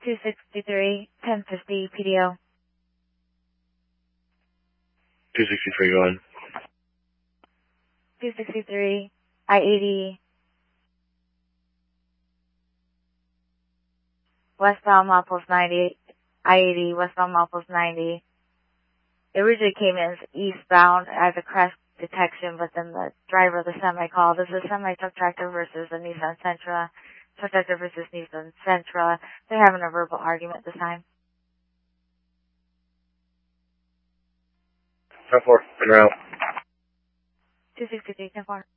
263, 1050 PDO. 263, go ahead. 263, I-80, westbound milepost 90, I-80, westbound milepost 90. It originally came in as eastbound as a crash detection, but then the driver of the semi called. This is a semi-truck tractor versus a Nissan Sentra. Truck tractor versus Nissan Sentra. They're having a verbal argument this time. 10-4, in route. 263, 10-4.